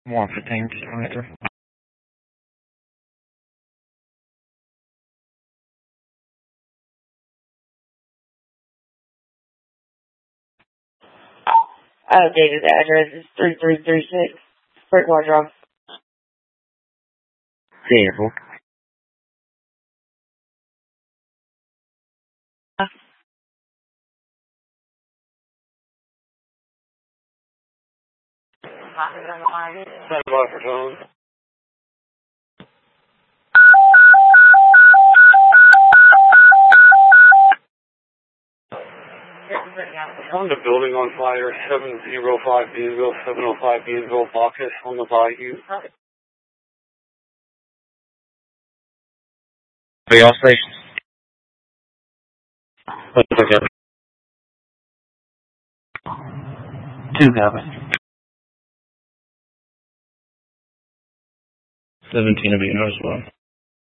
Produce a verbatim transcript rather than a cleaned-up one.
one fifteen, just run it through. Outdated address is three three three six Breakwater Drive. Vehicle. Stand by for tone. On the building on fire, seven zero five Beansville, seven oh five Beansville, Bacchus on the Bayou. Be all stations. Two copy. seventeen will be in as well.